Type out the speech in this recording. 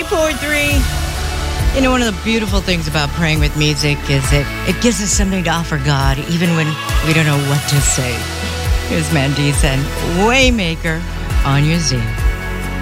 90.3. You know, one of the beautiful things about praying with music is it gives us something to offer God, even when we don't know what to say. Here's Mandisa and Waymaker on your Z.